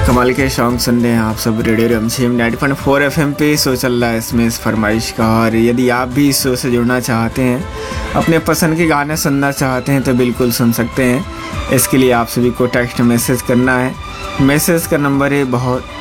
कमाल के सॉन्ग सुन रहे हैं आप सब रेडियो रमझिम 90.4 FM पे। शो चल रहा है इसमें इस फरमाइश का। और यदि आप भी इस शो से जुड़ना चाहते हैं, अपने पसंद के गाने सुनना चाहते हैं तो बिल्कुल सुन सकते हैं। इसके लिए आप सभी को टेक्स्ट मैसेज करना है। मैसेज का नंबर है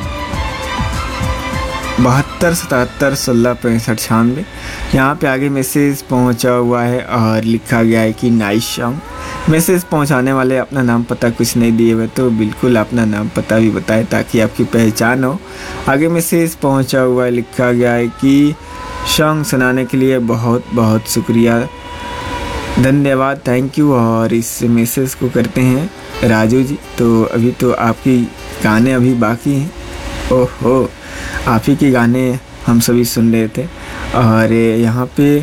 7277166596। यहाँ पे आगे मैसेज पहुँचा हुआ है और लिखा गया है कि नाइस सॉन्ग। मैसेज पहुंचाने वाले अपना नाम पता कुछ नहीं दिए हुए, तो बिल्कुल अपना नाम पता भी बताएं ताकि आपकी पहचान हो। आगे मैसेज पहुंचा हुआ है, लिखा गया है कि सॉन्ग सुनाने के लिए बहुत बहुत शुक्रिया, धन्यवाद, थैंक यू। और इस मैसेज को करते हैं राजू जी। तो अभी तो आपकी गाने अभी बाकी हैं। ओहो, आप ही के गाने हम सभी सुन रहे थे। और यहाँ पे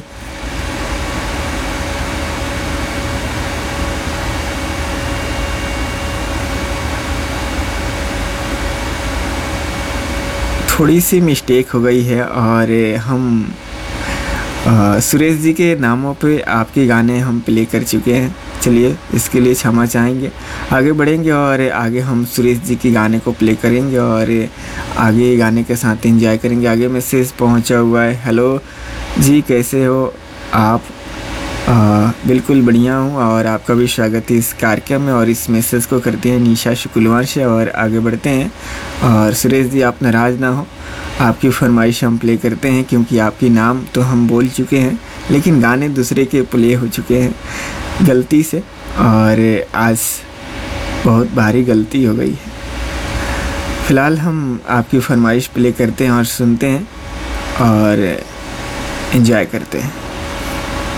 थोड़ी सी मिस्टेक हो गई है और हम सुरेश जी के नामों पे आपके गाने हम प्ले कर चुके हैं। चलिए, इसके लिए क्षमा चाहेंगे। आगे बढ़ेंगे और आगे हम सुरेश जी के गाने को प्ले करेंगे और आगे गाने के साथ एंजॉय करेंगे। आगे मैसेज पहुंचा हुआ है, हेलो जी, कैसे हो आप? बिल्कुल बढ़िया हूँ और आपका भी स्वागत है इस कार्यक्रम में। और इस मैसेज को करते हैं निशा शुक्लवंश से और आगे बढ़ते हैं। और सुरेश जी, आप नाराज़ ना हो, आपकी फरमाइश हम प्ले करते हैं क्योंकि आपकी नाम तो हम बोल चुके हैं लेकिन गाने दूसरे के प्ले हो चुके हैं गलती से, और आज बहुत भारी गलती हो गई है। फ़िलहाल हम आपकी फरमाइश प्ले करते हैं और सुनते हैं और एंजॉय करते हैं।